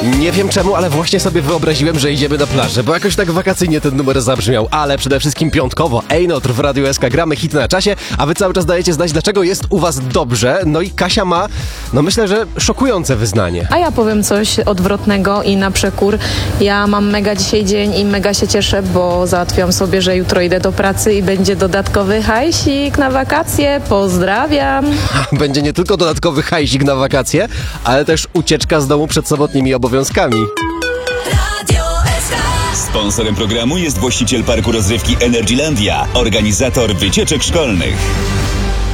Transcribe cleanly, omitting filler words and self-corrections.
Nie wiem czemu, ale właśnie sobie wyobraziłem, że idziemy na plażę, bo jakoś tak wakacyjnie ten numer zabrzmiał, ale przede wszystkim piątkowo. Ejnotr w Radiu SK, gramy hit na czasie, a wy cały czas dajecie znać, dlaczego jest u was dobrze. No i Kasia ma, myślę, że szokujące wyznanie. A ja powiem coś odwrotnego i na przekór. Ja mam mega dzisiaj dzień i mega się cieszę, bo załatwiłam sobie, że jutro idę do pracy i będzie dodatkowy hajsik na wakacje. Pozdrawiam. Będzie nie tylko dodatkowy hajsik na wakacje, ale też ucieczka z domu przed sobotnimi obowiązkami. Sponsorem programu jest właściciel parku rozrywki Energylandia, organizator wycieczek szkolnych.